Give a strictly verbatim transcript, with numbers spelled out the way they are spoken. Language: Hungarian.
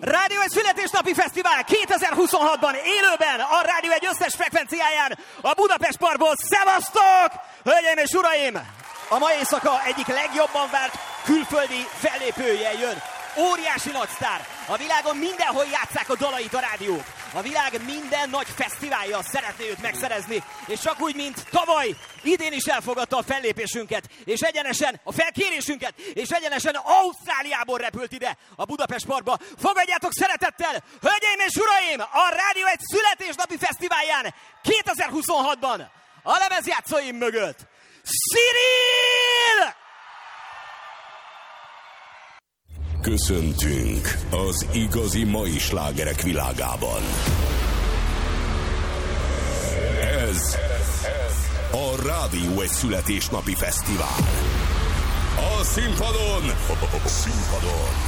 Rádió egy születésnapi fesztivál kétezer-huszonhatban élőben a Rádió egy összes frekvenciáján a Budapest Parkból. Szevasztok! Hölgyeim és uraim! A mai éjszaka egyik legjobban várt külföldi fellépője jön. Óriási nagysztár. A világon mindenhol játsszák a dalait a rádiók. A világ minden nagy fesztiválja szeretné őt megszerezni. És csak úgy, mint tavaly, idén is elfogadta a fellépésünket, és egyenesen a felkérésünket, és egyenesen Ausztráliából repült ide a Budapest Parkba. Fogadjátok szeretettel, hölgyeim és uraim, a Rádió egy születésnapi fesztiválján kétezer-huszonhatban a lemezjátszóim mögött Cyril! Köszöntünk az igazi mai slágerek világában. Ez a Rádió egy születésnapi fesztivál. A színpadon, a színpadon